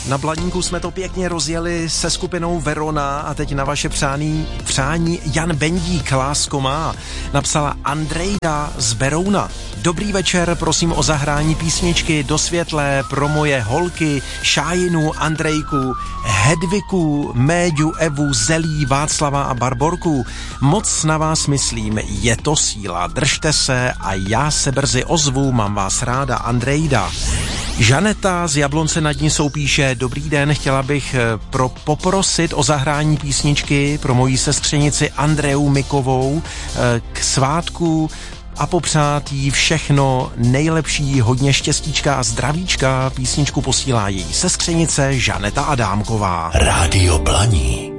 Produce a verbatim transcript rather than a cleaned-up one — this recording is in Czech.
Na Blaníku jsme to pěkně rozjeli se skupinou Verona a teď na vaše přání, přání Jan Bendík, lásko má, napsala Andrejda z Berouna. Dobrý večer, prosím o zahrání písničky Do světlé pro moje holky, Šájinu, Andrejku, Hedviku, Méďu, Evu, Zelí, Václava a Barborku. Moc na vás myslím, je to síla, držte se a já se brzy ozvu, mám vás ráda, Andrejda. Žaneta z Jablonce nad Nisou píše, dobrý den, chtěla bych pro poprosit o zahrání písničky pro moji sestřenici Andreu Mikovou k svátku a popřát jí všechno nejlepší, hodně štěstíčka a zdravíčka. Písničku posílá její sestřenice Žaneta Adámková. Rádio Blaník.